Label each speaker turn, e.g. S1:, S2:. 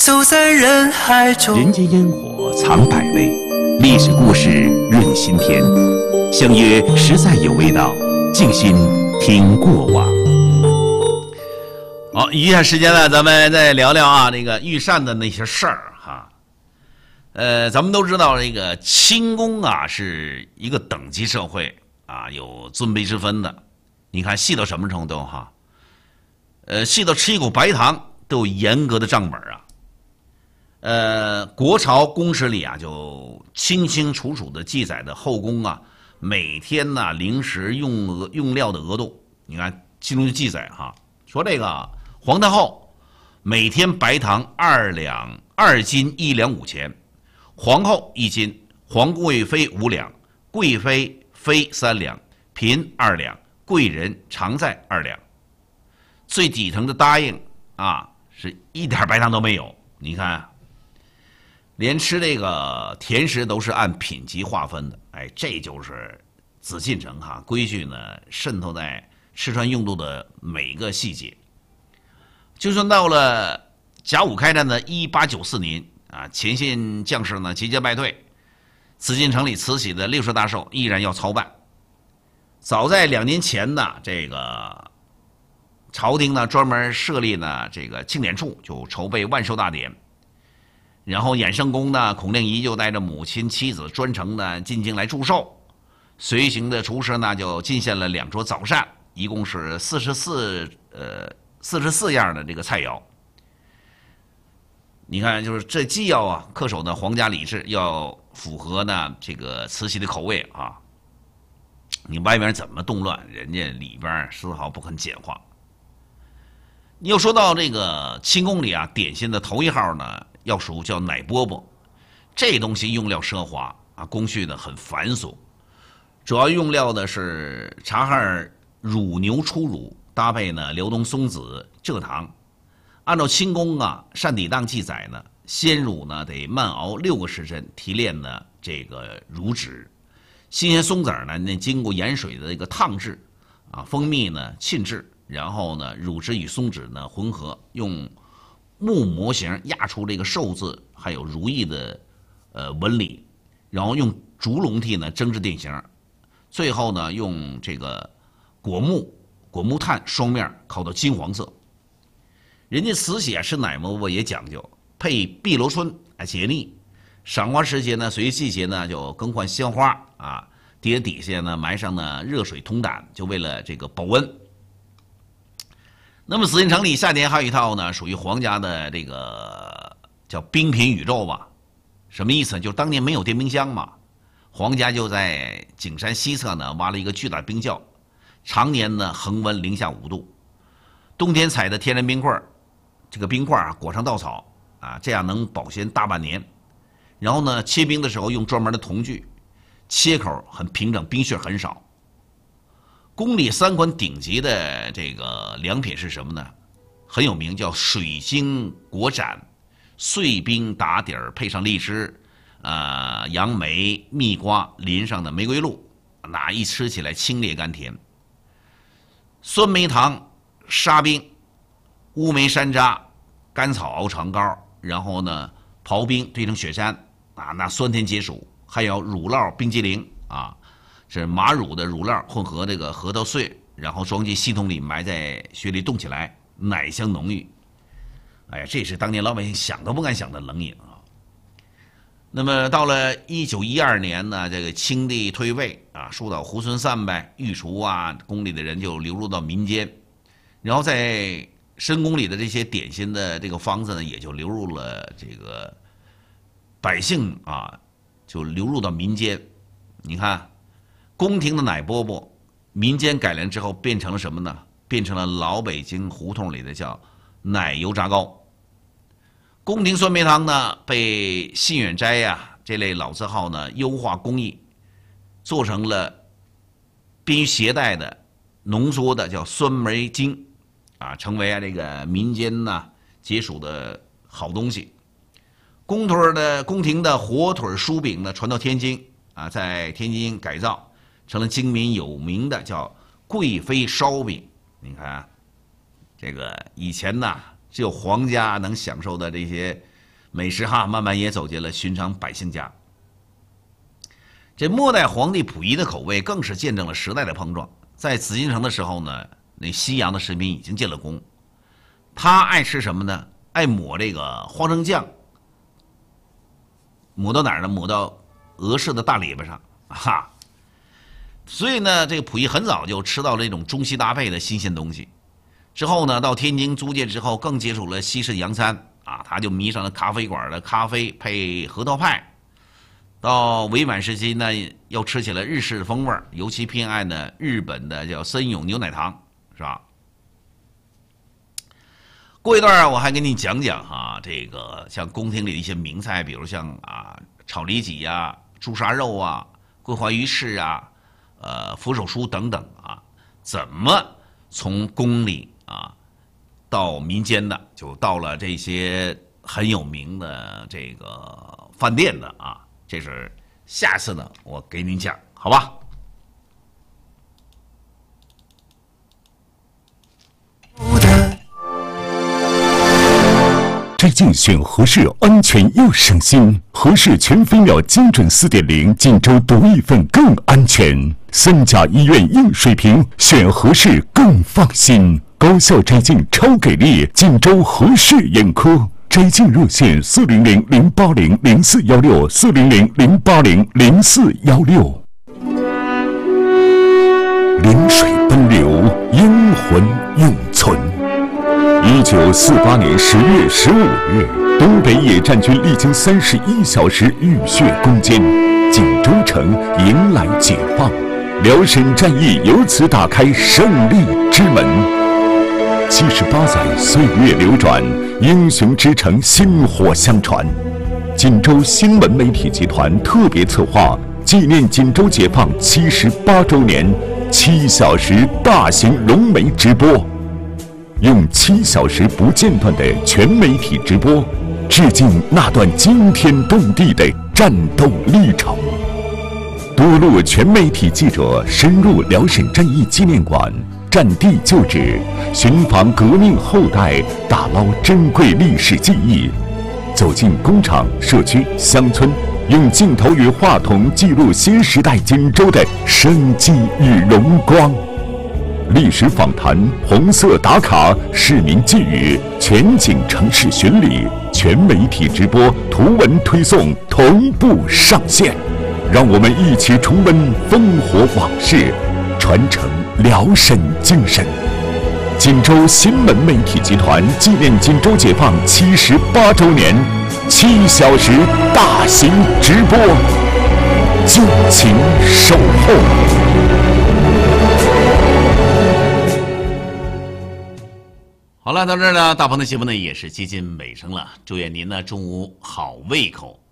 S1: 走在人海中。
S2: 人间烟火藏百味，历史故事润心田。相约实在有味道，静心听过往。
S3: 好，余下时间呢，咱们再聊聊啊，这个御膳的那些事儿哈。咱们都知道，这个清宫啊是一个等级社会啊，有尊卑之分的。你看细到什么程度哈？细到吃一口白糖都有严格的账本啊。国朝公史里啊，就清清楚楚的记载的后宫啊，每天呢零食用料的额度，你看其中就记载哈，说这个皇太后每天白糖2斤1两5钱，皇后1斤，皇贵妃5两，贵妃3两，嫔2两，贵人常在2两。最底层的答应啊，是一点白糖都没有。你看。连吃这个甜食都是按品级划分的，哎，这就是紫禁城哈规矩呢，渗透在吃穿用度的每个细节。就算到了甲午开战的1894年啊，前线将士呢节节败退，紫禁城里慈禧的60大寿依然要操办。早在2年前呢，这个朝廷呢专门设立呢这个庆典处，就筹备万寿大典。然后衍圣公呢，孔令仪就带着母亲、妻子专程呢进京来祝寿，随行的厨师呢就进献了2桌早膳，一共是44样的这个菜肴。你看，就是这既要恪守呢皇家礼制，要符合呢这个慈禧的口味啊。你外边怎么动乱，人家里边丝毫不肯简化。你又说到这个清宫里啊，点心的头一号呢，要数叫奶饽饽，这东西用料奢华啊，工序呢很繁琐，主要用料的是茶汉乳牛初乳，搭配呢辽东松子、蔗糖。按照清宫啊膳底档记载呢，鲜乳呢得慢熬6个时辰，提炼呢这个乳脂。新鲜松子呢，那经过盐水的这个烫制啊，蜂蜜呢浸制，然后呢乳汁与松脂呢混合，用木模型压出这个寿字还有如意的纹理，然后用竹笼屉呢蒸制定型，最后呢用这个果木炭双面烤到金黄色。人家慈禧吃奶饽饽也讲究，配碧螺春解腻。赏花时节呢，随季节呢就更换鲜花啊，碟底下呢埋上呢热水通胆，就为了这个保温。那么紫禁城里夏天还有一套呢，属于皇家的这个叫冰品宇宙吧？什么意思？就是当年没有电冰箱嘛，皇家就在景山西侧呢挖了一个巨大冰窖，常年呢恒温零下5度，冬天采的天然冰块，这个冰块啊裹上稻草啊，这样能保鲜大半年。然后呢，切冰的时候用专门的铜具，切口很平整，冰屑很少。宫里3款顶级的这个良品是什么呢？很有名，叫水晶果盏，碎冰打底儿，配上荔枝、杨梅、蜜瓜，淋上的玫瑰露，那一吃起来清冽甘甜。酸梅糖、沙冰、乌梅山楂、甘草熬成膏，然后呢刨冰兑成雪山啊，那酸甜解暑。还有乳酪冰激凌啊，是马乳的乳酪混合这个核桃碎，然后装进细桶里，埋在雪里冻起来，奶香浓郁。哎呀，这是当年老百姓想都不敢想的冷饮啊。那么到了1912年呢，这个清帝退位啊，树倒猢狲散呗，御厨啊，宫里的人就流入到民间，然后在深宫里的这些点心的这个方子呢，也就流入了这个百姓啊，就流入到民间。你看，宫廷的奶饽饽，民间改良之后变成了什么呢？变成了老北京胡同里的叫奶油炸糕。宫廷酸梅汤呢，被信远斋呀这类老字号呢优化工艺，做成了便于携带的浓缩的叫酸梅精啊，成为这个民间呢解暑的好东西。宫廷的火腿酥饼呢传到天津啊，在天津改造成了京民有名的叫贵妃烧饼。你看这个以前呢只有皇家能享受的这些美食慢慢也走进了寻常百姓家。这末代皇帝溥仪的口味更是见证了时代的碰撞。在紫禁城的时候呢，那西洋的食品已经进了宫，他爱吃什么呢？爱抹这个花生酱，抹到哪儿呢？抹到俄式的大列巴上，所以呢，这个溥仪很早就吃到了这种中西搭配的新鲜东西。之后呢，到天津租界之后，更接触了西式洋餐他就迷上了咖啡馆的咖啡配核桃派。到伪满时期呢，又吃起了日式风味，尤其偏爱呢日本的叫森永牛奶糖，是吧？过一段我还给你讲讲这个像宫廷里的一些名菜，比如像炒里脊呀、朱砂肉桂花鱼翅佛手酥等等怎么从宫里到民间的，就到了这些很有名的这个饭店的这是下次呢我给您讲，好吧？
S4: 摘镜选合适，安全又省心。合适全飞秒精准4.0，锦州独一份更安全。3甲医院硬水平，选合适更放心。高效摘镜超给力，锦州合适眼科。摘镜热线400-080-0416，400-080-0416。临水奔流，英魂永存。1948年10月15日，东北野战军历经31小时浴血攻坚，锦州城迎来解放，辽沈战役由此打开胜利之门。78载岁月流转，英雄之城薪火相传。锦州新闻媒体集团特别策划纪念锦州解放78周年7小时大型融媒直播，用7小时不间断的全媒体直播，致敬那段惊天动地的战斗历程。多路全媒体记者深入辽沈战役纪念馆，战地旧址，寻访革命后代，打捞珍贵历史记忆，走进工厂、社区、乡村，用镜头与话筒记录新时代锦州的生机与荣光。历史访谈、红色打卡、市民寄语、全景城市巡礼、全媒体直播、图文推送同步上线，让我们一起重温烽火往事，传承辽沈精神。锦州新闻媒体集团纪念锦州解放78周年7小时大型直播，敬请守候。
S3: 好了，到这儿呢，大鹏的节目呢也是接近尾声了。祝愿您呢中午好胃口。